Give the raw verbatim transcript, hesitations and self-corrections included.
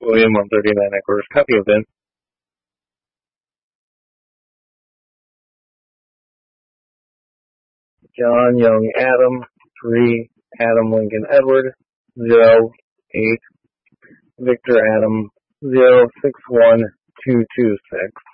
William, one thirty-nine and quarters. Copy of Ben. John Young Adam, three. Adam Lincoln Edward, zero. eight. Victor Adam, zero six one two two six.